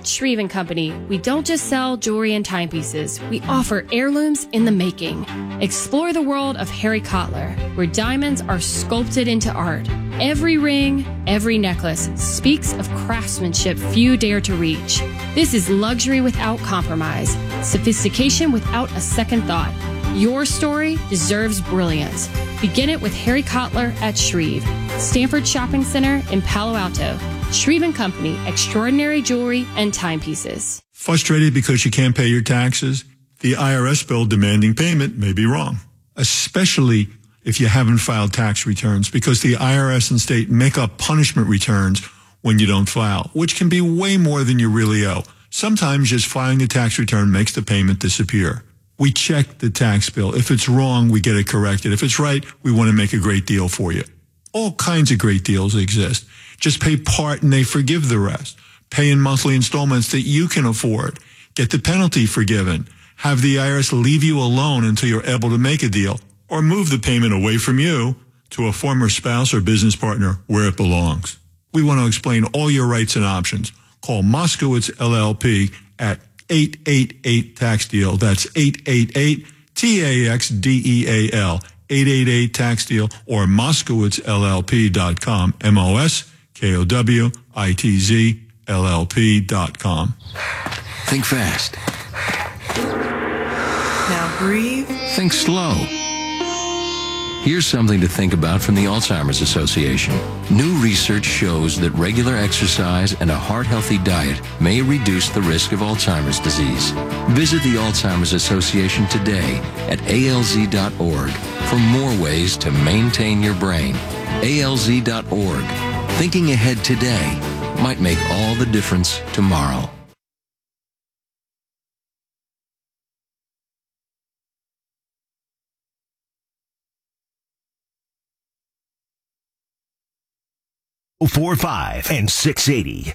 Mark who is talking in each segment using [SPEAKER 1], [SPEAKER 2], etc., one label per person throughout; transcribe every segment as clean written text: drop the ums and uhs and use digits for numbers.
[SPEAKER 1] At Shreve & Company, we don't just sell jewelry and timepieces. We offer heirlooms in the making. Explore the world of Harry Cotler, where diamonds are sculpted into art. Every ring, every necklace speaks of craftsmanship few dare to reach. This is luxury without compromise, sophistication without a second thought. Your story deserves brilliance. Begin it with Harry Cotler at Shreve, Stanford Shopping Center in Palo Alto. Shreve & Company, extraordinary jewelry and timepieces.
[SPEAKER 2] Frustrated because you can't pay your taxes? The IRS bill demanding payment may be wrong, especially if you haven't filed tax returns, because the IRS and state make up punishment returns when you don't file, which can be way more than you really owe. Sometimes just filing a tax return makes the payment disappear. We check the tax bill. If it's wrong, we get it corrected. If it's right, we want to make a great deal for you. All kinds of great deals exist. Just pay part and they forgive the rest. Pay in monthly installments that you can afford. Get the penalty forgiven. Have the IRS leave you alone until you're able to make a deal, or move the payment away from you to a former spouse or business partner where it belongs. We want to explain all your rights and options. Call Moskowitz LLP at 888-TAX-DEAL. That's 888-TAXDEAL. 888-TAX-DEAL or MoskowitzLLP.com. MoskowItzLLP.com.
[SPEAKER 3] Think fast.
[SPEAKER 4] Now breathe.
[SPEAKER 3] Think slow. Here's something to think about from the Alzheimer's Association. New research shows that regular exercise and a heart-healthy diet may reduce the risk of Alzheimer's disease. Visit the Alzheimer's Association today at alz.org for more ways to maintain your brain. alz.org. Thinking ahead today might make all the difference tomorrow.
[SPEAKER 5] .45 and 680.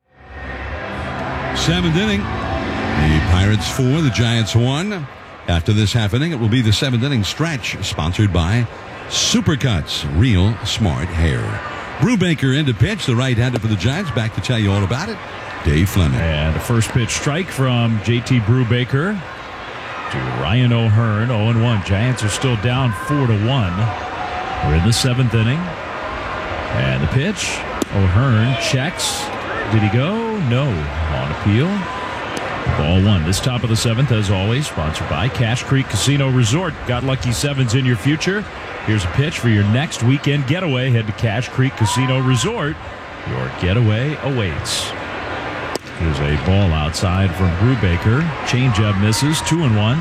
[SPEAKER 6] Seventh inning. The Pirates 4, the Giants 1. After this half inning, it will be the seventh inning stretch, sponsored by Supercuts, real smart hair. Brubaker in to pitch, the right-hander for the Giants. Back to tell you all about it, Dave Fleming.
[SPEAKER 7] And a first pitch strike from J.T. Brubaker to Ryan O'Hearn. 0-1. Giants are still down 4-1. We're in the seventh inning. And the pitch, O'Hearn checks. Did he go? No. On appeal. Ball one. This top of the seventh, as always, sponsored by Cache Creek Casino Resort. Got lucky sevens in your future? Here's a pitch for your next weekend getaway. Head to Cache Creek Casino Resort. Your getaway awaits. Here's a ball outside from Brubaker. Changeup misses. 2-1.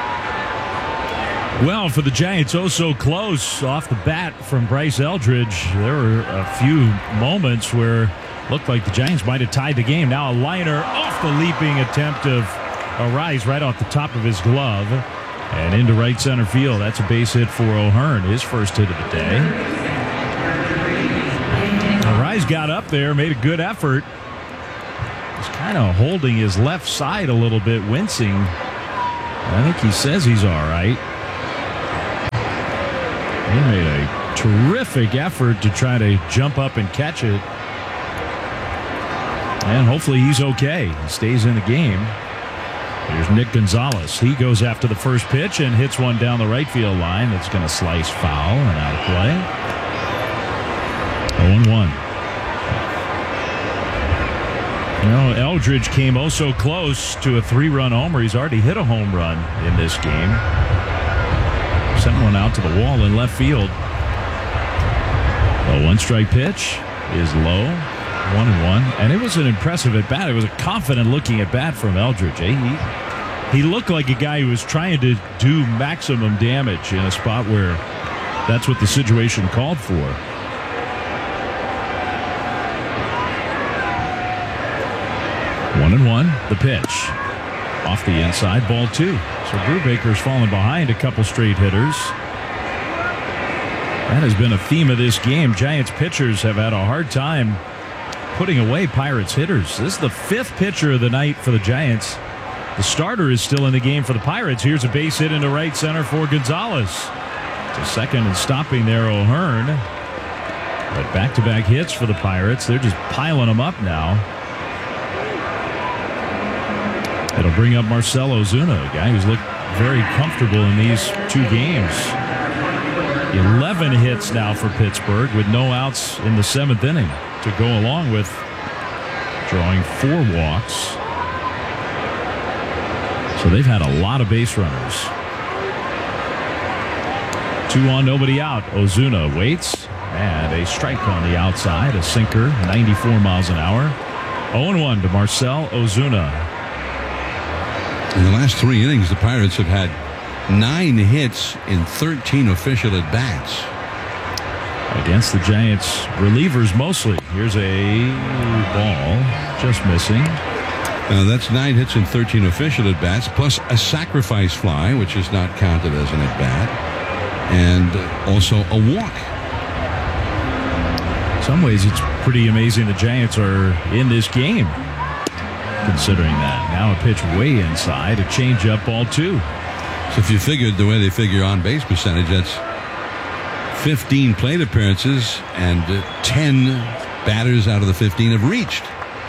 [SPEAKER 7] Well, for the Giants, oh so close off the bat from Bryce Eldridge. There were a few moments where it looked like the Giants might have tied the game. Now a liner off the leaping attempt of Arise right off the top of his glove. And into right center field. That's a base hit for O'Hearn, his first hit of the day. Arise got up there, made a good effort. He's kind of holding his left side a little bit, wincing. I think he says he's all right. He made a terrific effort to try to jump up and catch it. And hopefully he's okay. He stays in the game. Here's Nick Gonzalez. He goes after the first pitch and hits one down the right field line. That's going to slice foul and out of play. 0-1. You know, Eldridge came oh so close to a 3-run homer. He's already hit a home run in this game. Sent one out to the wall in left field. The one-strike pitch is low. 1-1. And it was an impressive at-bat. It was a confident-looking at-bat from Eldridge. He looked like a guy who was trying to do maximum damage in a spot where that's what the situation called for. 1-1. The pitch. Off the inside, ball 2. So Brubaker's fallen behind a couple straight hitters. That has been a theme of this game. Giants pitchers have had a hard time putting away Pirates hitters. This is the 5th pitcher of the night for the Giants. The starter is still in the game for the Pirates. Here's a base hit into right center for Gonzalez. To second and stopping there, O'Hearn. But back-to-back hits for the Pirates. They're just piling them up now. It'll bring up Marcell Ozuna, a guy who's looked very comfortable in these 2 games. 11 hits now for Pittsburgh with no outs in the 7th inning to go along with drawing 4 walks. So they've had a lot of base runners. 2 on, nobody out. Ozuna waits, and a strike on the outside, a sinker, 94 miles an hour. 0-1 to Marcell Ozuna.
[SPEAKER 6] In the last 3 innings, the Pirates have had 9 hits in 13 official at-bats.
[SPEAKER 7] Against the Giants relievers mostly. Here's a ball just missing.
[SPEAKER 6] Now that's 9 hits in 13 official at-bats, plus a sacrifice fly, which is not counted as an at-bat, and also a walk.
[SPEAKER 7] In some ways, it's pretty amazing the Giants are in this game, considering that. Now a pitch way inside, a changeup, ball 2.
[SPEAKER 6] So if you figured the way they figure on-base percentage, that's 15 plate appearances, and 10 batters out of the 15 have reached.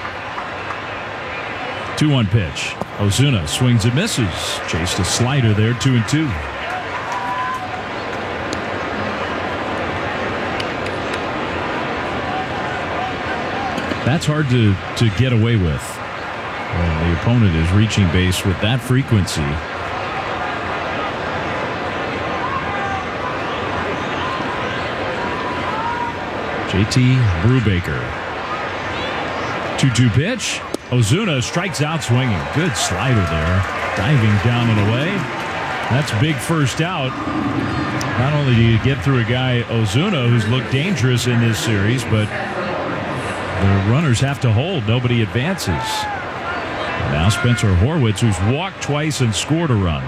[SPEAKER 7] 2-1 pitch. Ozuna swings and misses. Chased a slider there, 2-2. That's hard to get away with when the opponent is reaching base with that frequency. JT Brubaker. 2-2 pitch. Ozuna strikes out swinging. Good slider there. Diving down and away. That's big first out. Not only do you get through a guy, Ozuna, who's looked dangerous in this series, but the runners have to hold. Nobody advances. And now Spencer Horwitz, who's walked twice and scored a run.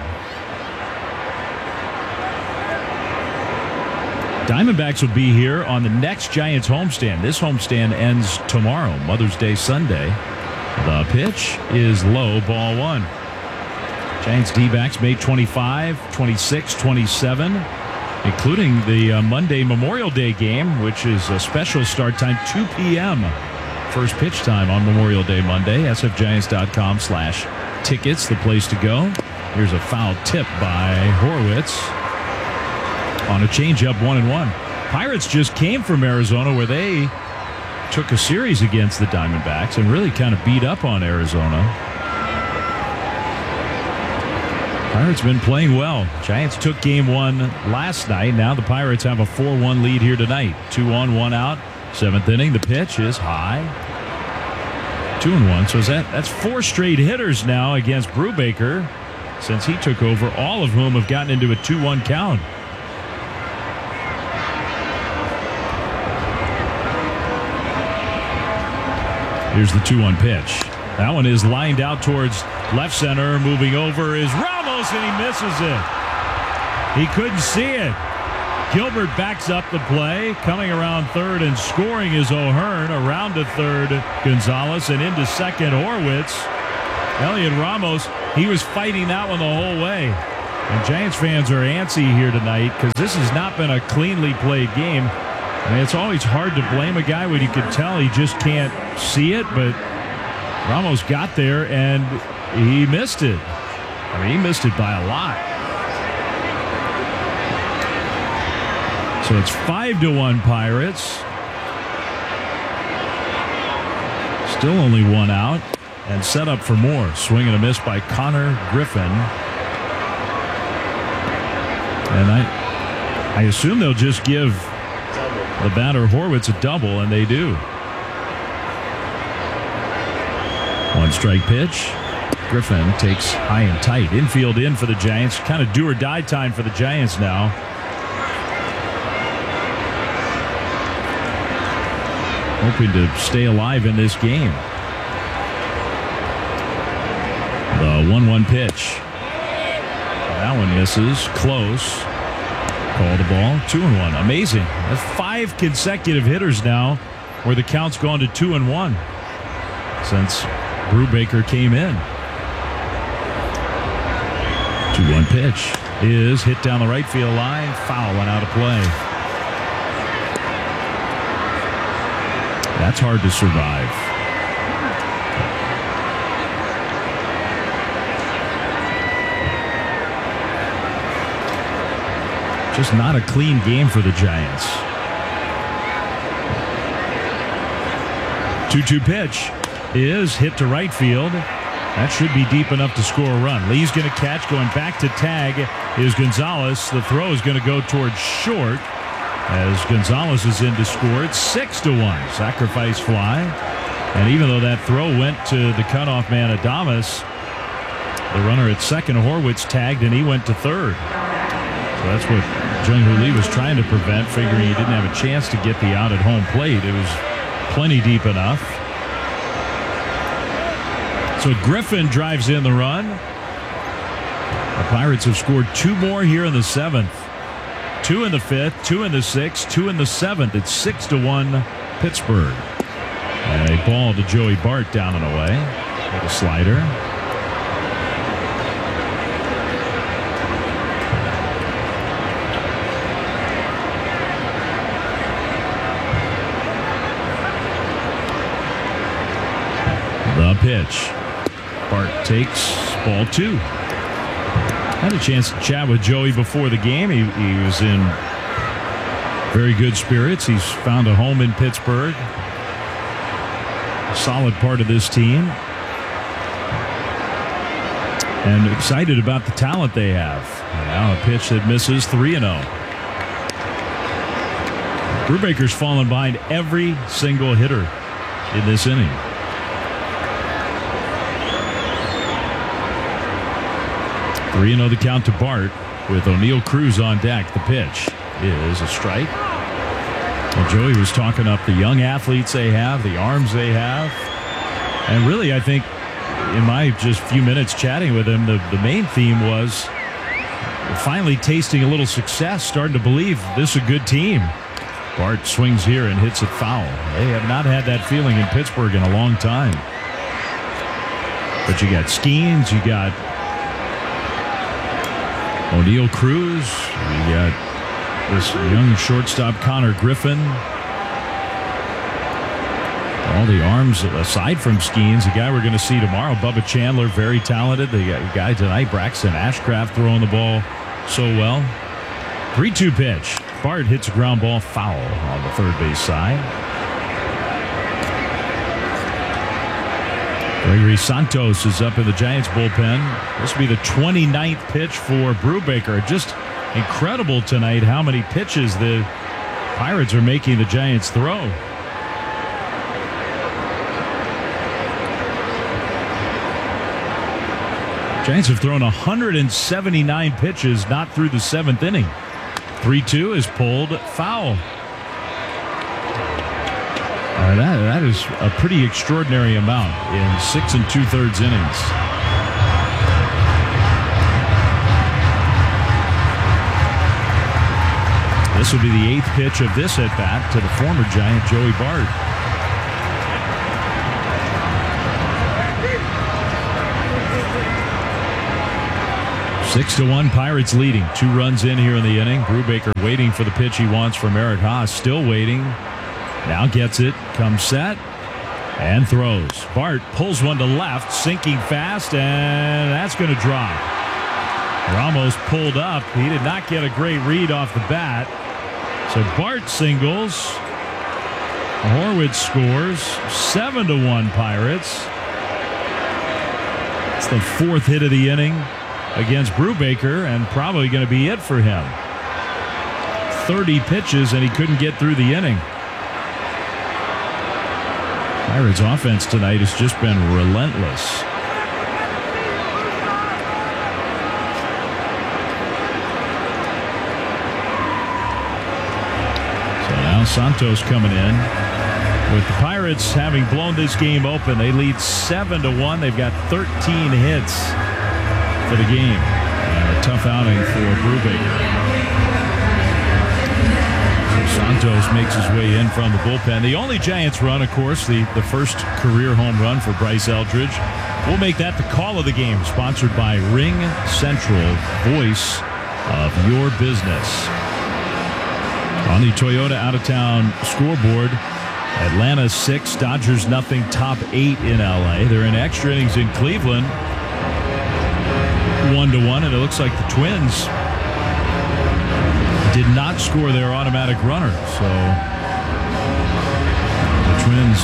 [SPEAKER 7] Diamondbacks will be here on the next Giants homestand. This homestand ends tomorrow, Mother's Day Sunday. The pitch is low, ball 1. Giants D-backs May 25, 26, 27, including the Monday Memorial Day game, which is a special start time, 2 p.m. First pitch time on Memorial Day Monday. sfgiants.com/tickets, the place to go. Here's a foul tip by Horwitz on a changeup, 1-1. Pirates just came from Arizona, where they took a series against the Diamondbacks and really kind of beat up on Arizona. Pirates been playing well. Giants took game 1 last night. Now the Pirates have a 4-1 lead here tonight. 2 on, 1 out. 7th inning. The pitch is high. 2-1. So that's 4 straight hitters now against Brubaker since he took over, all of whom have gotten into a 2-1 count. Here's the 2-1 pitch. That one is lined out towards left center. Moving over is Ramos, and he misses it. He couldn't see it. Gilbert backs up the play. Coming around third and scoring is O'Hearn. Around to third, Gonzalez, and into second, Horwitz. Elliot Ramos, he was fighting that one the whole way. And Giants fans are antsy here tonight because this has not been a cleanly played game. I mean, it's always hard to blame a guy when you can tell he just can't see it, but Ramos got there and he missed it. I mean, he missed it by a lot. So it's 5-1 Pirates. Still only 1 out and set up for more. Swing and a miss by Connor Griffin. And I assume they'll just give the batter Horwitz a double, and they do. 1 strike pitch. Griffin takes high and tight. Infield in for the Giants. Kind of do or die time for the Giants now. Hoping to stay alive in this game. The 1-1 pitch. That one misses. Close. Called a ball. 2-1. Amazing. That's 5 consecutive hitters now where the count's gone to 2-1 since Brubaker came in. 2-1 pitch is hit down the right field line. Foul and out of play. That's hard to survive. Just not a clean game for the Giants. 2-2 pitch is hit to right field. That should be deep enough to score a run. Lee's going to catch. Going back to tag is Gonzalez. The throw is going to go towards short as Gonzalez is in to score. It's 6-1. Sacrifice fly. And even though that throw went to the cutoff man Adames, the runner at second, Horwitz, tagged and he went to third. So that's what Jung-Hoo Lee was trying to prevent, figuring he didn't have a chance to get the out at home plate. It was plenty deep enough. So Griffin drives in the run. The Pirates have scored 2 more here in the 7th. 2 in the 5th, 2 in the 6th, 2 in the 7th. It's 6-1 Pittsburgh. And a ball to Joey Bart down and away with a slider. The pitch. Bart takes ball 2. Had a chance to chat with Joey before the game. He was in very good spirits. He's found a home in Pittsburgh. A solid part of this team. And excited about the talent they have. Now a pitch that misses, 3-0. Brubaker's fallen behind every single hitter in this inning. 3-0 the count to Bart with O'Neill Cruz on deck. The pitch is a strike. Well, Joey was talking up the young athletes they have, the arms they have. And really, I think in my just few minutes chatting with him, the main theme was finally tasting a little success, starting to believe this is a good team. Bart swings here and hits it foul. They have not had that feeling in Pittsburgh in a long time. But you got Skeens, you got O'Neill Cruz, you got this young shortstop Connor Griffin. All the arms aside from Skeens, the guy we're going to see tomorrow, Bubba Chandler, very talented. The guy tonight, Braxton Ashcraft, throwing the ball so well. 3-2 pitch. Bart hits a ground ball foul on the third base side. Gregory Santos is up in the Giants bullpen. This will be the 29th pitch for Brubaker. Just incredible tonight how many pitches the Pirates are making the Giants throw. Giants have thrown 179 pitches, not through the 7th inning. 3-2 is pulled foul. That is a pretty extraordinary amount in 6 2/3 innings. This will be the 8th pitch of this at bat to the former Giant Joey Bart. Six to 1, Pirates leading. 2 runs in here in the inning. Brubaker waiting for the pitch he wants from Eric Haas. Still waiting. Now gets it, comes set, and throws. Bart pulls one to left, sinking fast, and that's going to drop. Ramos pulled up. He did not get a great read off the bat. So Bart singles. Horwitz scores. 7-1 Pirates. It's the 4th hit of the inning against Brubaker, and probably going to be it for him. 30 pitches, and he couldn't get through the inning. Pirates offense tonight has just been relentless. So now Santos coming in. With the Pirates having blown this game open, they lead 7-1. They've got 13 hits for the game. And a tough outing for Brubaker. Santos makes his way in from the bullpen. The only Giants run, of course, the first career home run for Bryce Eldridge. We'll make that the call of the game, sponsored by Ring Central, voice of your business. On the Toyota out-of-town scoreboard, Atlanta 6, Dodgers nothing, top 8 in L.A. They're in extra innings in Cleveland, 1-1, and it looks like the Twins did not score their automatic runner. So the Twins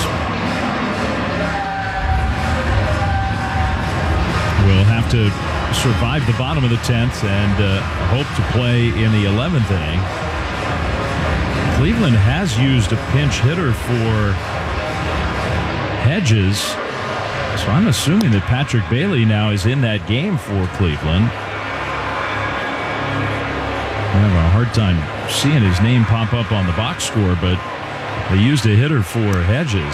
[SPEAKER 7] will have to survive the bottom of the 10th and hope to play in the 11th inning. Cleveland has used a pinch hitter for Hedges, so I'm assuming that Patrick Bailey now is in that game for Cleveland. I have a hard time seeing his name pop up on the box score, but they used a hitter for Hedges.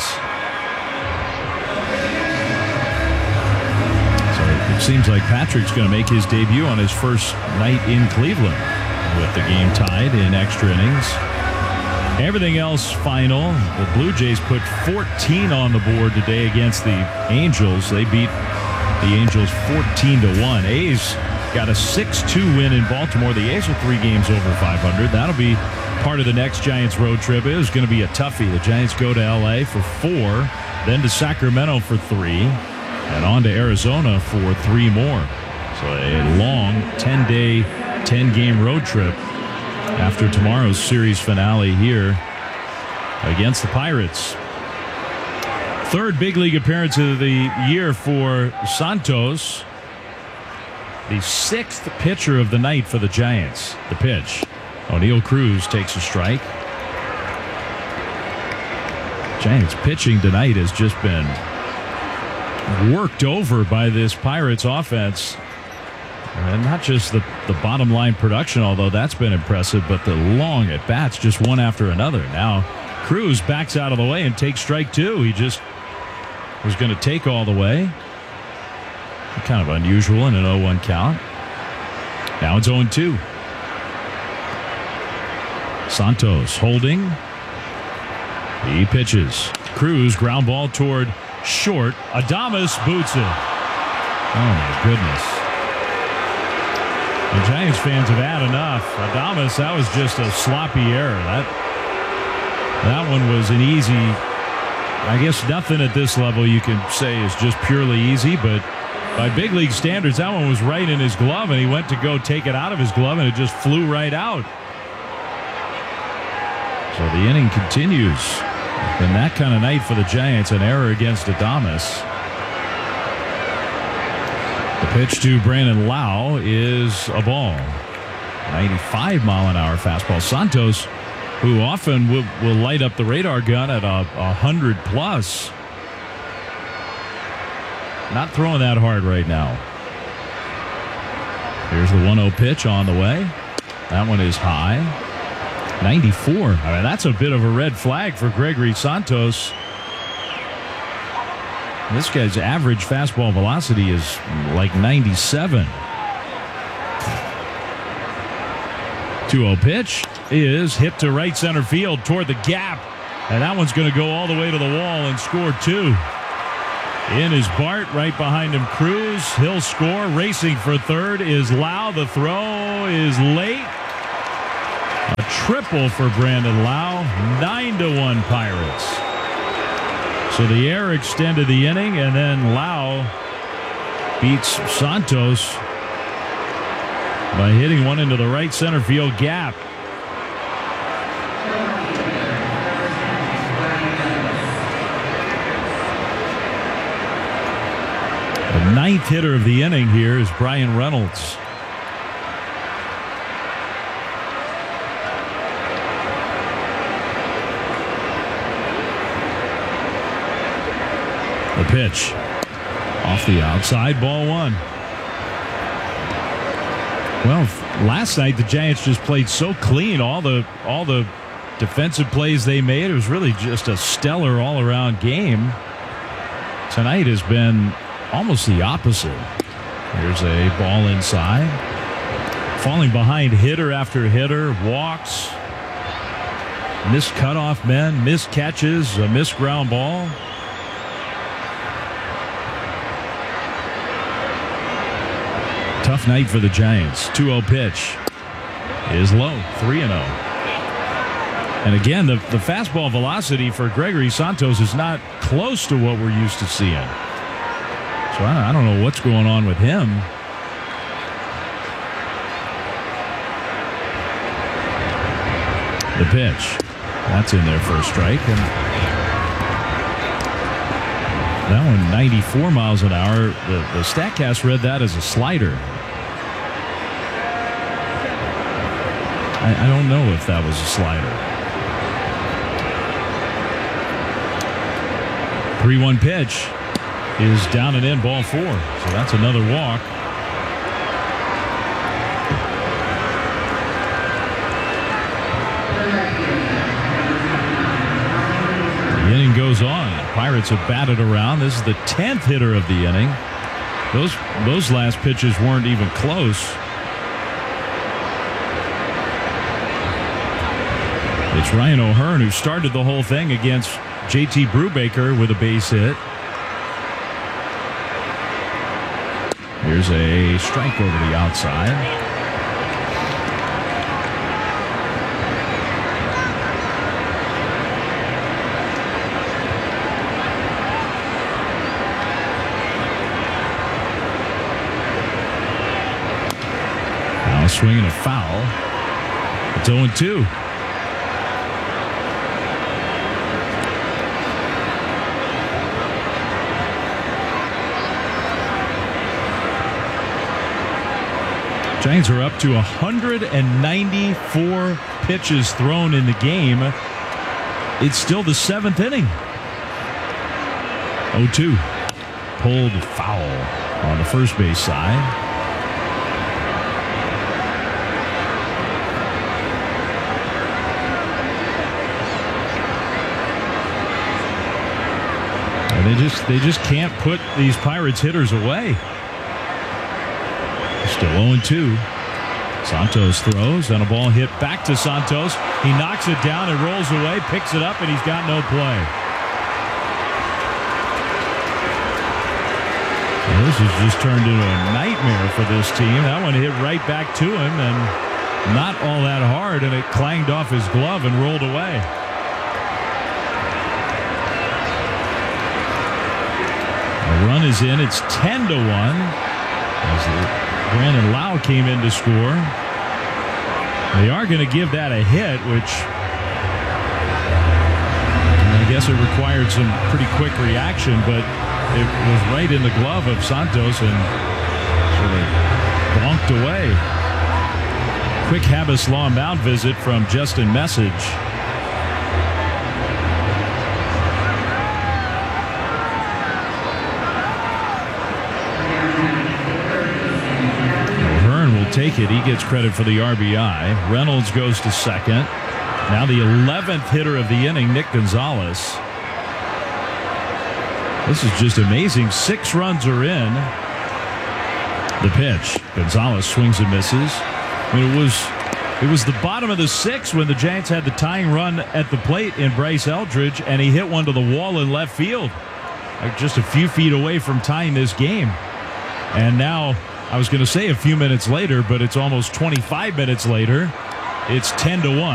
[SPEAKER 7] So it seems like Patrick's going to make his debut on his first night in Cleveland with the game tied in extra innings. Everything else final. The Blue Jays put 14 on the board today against the Angels. They beat the Angels 14-1. A's got a 6-2 win in Baltimore. The A's are 3 games over 500. That'll be part of the next Giants road trip. It was going to be a toughie. The Giants go to L.A. for 4, then to Sacramento for 3, and on to Arizona for 3 more. So a long 10-day, 10-game road trip after tomorrow's series finale here against the Pirates. Third big league appearance of the year for Santos. The 6th pitcher of the night for the Giants. The pitch. O'Neal Cruz takes a strike. Giants pitching tonight has just been worked over by this Pirates offense. And not just the bottom line production, although that's been impressive, but the long at bats, just one after another. Now Cruz backs out of the way and takes strike 2. He just was going to take all the way. Kind of unusual in an 0-1 count. Now it's 0-2. Santos holding. He pitches. Cruz ground ball toward short. Adames boots it. Oh my goodness. The Giants fans have had enough. Adames, that was just a sloppy error. That one was an easy. I guess nothing at this level you can say is just purely easy, but by big league standards, that one was right in his glove, and he went to go take it out of his glove, and it just flew right out. So the inning continues. And that kind of night for the Giants, an error against Adames. The pitch to Brandon Lau is a ball. 95-mile-an-hour fastball. Santos, who often will light up the radar gun at 100+. Not throwing that hard right now. Here's the 1-0 pitch on the way. That one is high. 94. I mean, that's a bit of a red flag for Gregory Santos. This guy's average fastball velocity is like 97. 2-0 pitch is hit to right center field toward the gap. And that one's going to go all the way to the wall and score 2. In is Bart, right behind him Cruz. He'll score. Racing for third is Lau. The throw is late. A triple for Brandon Lau. 9-1 Pirates. So the air extended the inning, and then Lau beats Santos by hitting one into the right center field gap. The 9th hitter of the inning here is Brian Reynolds. The pitch off the outside, ball 1. Well, last night the Giants just played so clean. All the defensive plays they made, it was really just a stellar all-around game. Tonight has been almost the opposite. Here's a ball inside. Falling behind hitter after hitter, walks, missed cutoff men, missed catches, a missed ground ball. Tough night for the Giants. 2-0 pitch is low. 3-0. And again, the fastball velocity for Gregory Santos is not close to what we're used to seeing. So I don't know what's going on with him. The pitch. That's in there for a strike. And that one, 94 miles an hour. The StatCast read that as a slider. I don't know if that was a slider. 3-1 pitch is down and in, ball 4. So that's another walk. The inning goes on. Pirates have batted around. This is the 10th hitter of the inning. Those last pitches weren't even close. It's Ryan O'Hearn who started the whole thing against JT Brubaker with a base hit. Here's a strike over the outside. Now swinging a foul. It's 0-2. Giants are up to 194 pitches thrown in the game. It's still the 7th inning. 0-2. Pulled foul on the first base side. And they just can't put these Pirates hitters away. Still 0-2. Santos throws, and a ball hit back to Santos. He knocks it down and rolls away, picks it up, and he's got no play. Well, this has just turned into a nightmare for this team. That one hit right back to him, and not all that hard, and it clanged off his glove and rolled away. The run is in. It's 10-1. Brandon Lau came in to score. They are going to give that a hit, which I guess it required some pretty quick reaction, but it was right in the glove of Santos and sort of bonked away. Quick Habas Law mound visit from Justin Message. Take it. He gets credit for the RBI. Reynolds goes to second. Now the 11th hitter of the inning, Nick Gonzalez. This is just amazing. 6 runs are in. The pitch. Gonzalez swings and misses. I mean, it was the bottom of the 6th when the Giants had the tying run at the plate in Bryce Eldridge, and he hit one to the wall in left field, like just a few feet away from tying this game. And now, I was going to say a few minutes later, but it's almost 25 minutes later. It's 10-1.